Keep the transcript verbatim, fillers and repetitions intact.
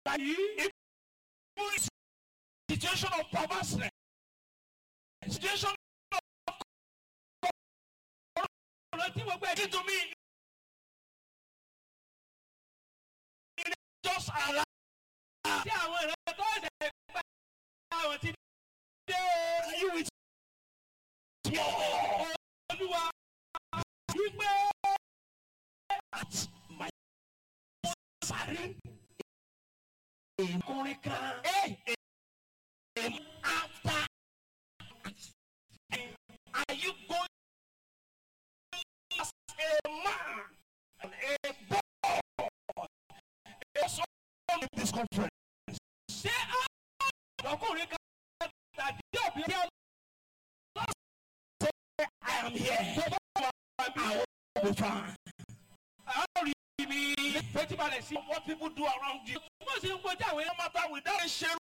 yìí. Situation of perverseness. Situation of ọ̀rọ̀ tí mo gbé ẹ̀dí to me. Just allow. Tí àwọn ìrẹsì tó ẹ̀dẹ̀ gbà àwọn ti dé. Are you with me? Olúwa wípé at my sáré ìkórè kan. After, are you going as a man and a boy? Also in this conference. Say, I am here. I will be fine. I don't really what people do around you. No matter without a share